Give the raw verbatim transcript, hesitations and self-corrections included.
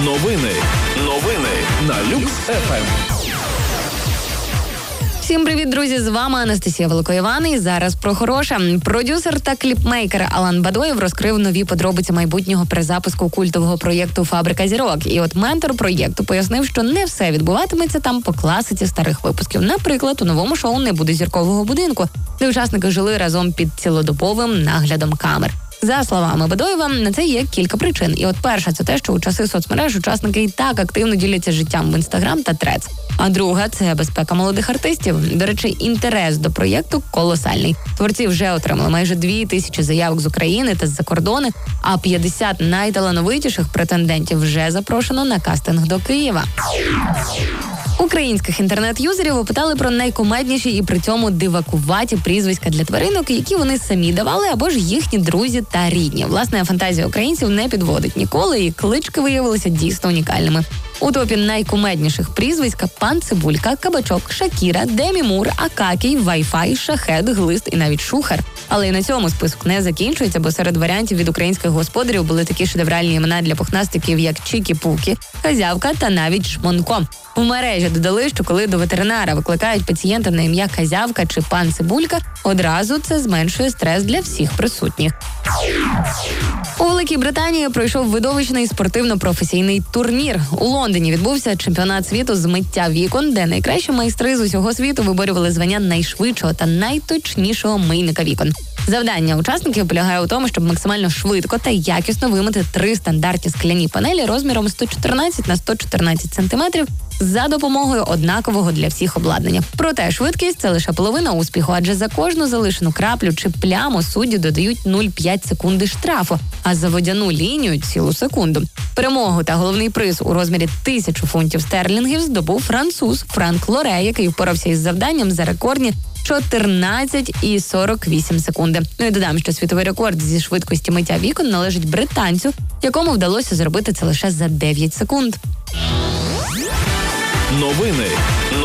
Новини. Новини на Люкс еф ем. Всім привіт, друзі! З вами Анастасія Великоїван. І зараз про хороше. Продюсер та кліпмейкер Алан Бадоєв розкрив нові подробиці майбутнього перезапуску культового проєкту «Фабрика зірок». І от ментор проєкту пояснив, що не все відбуватиметься там по класиці старих випусків. Наприклад, у новому шоу не буде зіркового будинку, де учасники жили разом під цілодобовим наглядом камер. За словами Бадоєва, на це є кілька причин. І от перша – це те, що у часи соцмереж учасники і так активно діляться життям в Інстаграм та Трец. А друга – це безпека молодих артистів. До речі, інтерес до проєкту колосальний. Творці вже отримали майже дві тисячі заявок з України та з-за кордону, а п'ятдесят найталановитіших претендентів вже запрошено на кастинг до Києва. Українських інтернет-юзерів опитали про найкумедніші і при цьому дивакуваті прізвиська для тваринок, які вони самі давали або ж їхні друзі та рідні. Власне, фантазія українців не підводить ніколи, і клички виявилися дійсно унікальними. У топі найкумедніших прізвиська пан Цибулька, Кабачок, Шакіра, Демі Мур, Акакій, Вайфай, Шахед, Глист і навіть Шухар. Але і на цьому список не закінчується, бо серед варіантів від українських господарів були такі шедевральні імена для пухнастиків, як Чікі-Пукі, Казявка та навіть Шмонко. У мережі додали, що коли до ветеринара викликають пацієнта на ім'я Казявка чи пан Цибулька, одразу це зменшує стрес для всіх присутніх. У Великій Британії пройшов видовищний спортивно-професійний турнір. У Лондоні відбувся чемпіонат світу з миття вікон, де найкращі майстри з усього світу виборювали звання найшвидшого та найточнішого мийника вікон. Завдання учасників полягає у тому, щоб максимально швидко та якісно вимити три стандартні скляні панелі розміром сто чотирнадцять на сто чотирнадцять сантиметрів за допомогою однакового для всіх обладнання. Проте швидкість – це лише половина успіху, адже за кожну залишену краплю чи пляму судді додають нуль цілих п'ять секунди штрафу, а за водяну лінію – цілу секунду. Перемогу та головний приз у розмірі тисячу фунтів стерлінгів здобув француз Франк Лоре, який впорався із завданням за рекордні чотирнадцять і сорок вісім секунди. Ну і додам, що світовий рекорд зі швидкості миття вікон належить британцю, якому вдалося зробити це лише за дев'ять секунд. Новини.